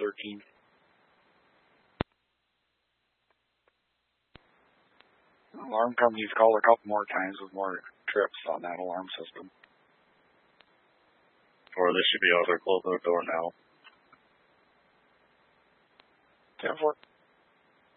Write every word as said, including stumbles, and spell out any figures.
thirteen. Alarm company's called a couple more times with more trips on that alarm system. Or they should be out there closing the door now. ten four.